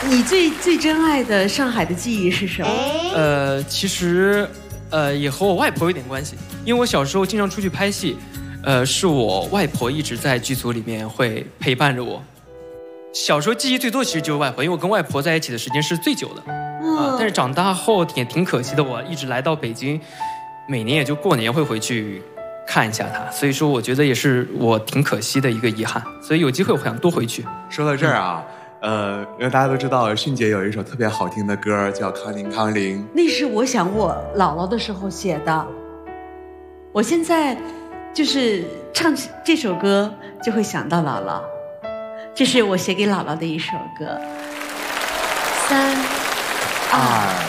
你最珍爱的上海的记忆是什么？ 其实，也和我外婆有点关系，因为我小时候经常出去拍戏，是我外婆一直在剧组里面会陪伴着我。小时候记忆最多其实就是外婆，因为我跟外婆在一起的时间是最久的。但是长大后也挺可惜的，我一直来到北京，每年也就过年会回去看一下她，所以说我觉得也是我挺可惜的一个遗憾，所以有机会我想多回去。 说到这儿啊，因为大家都知道迅姐有一首特别好听的歌叫《康宁康宁》， 那是我想我姥姥的时候写的。我现在就是唱这首歌就会想到姥姥，这是我写给姥姥的一首歌。3、2。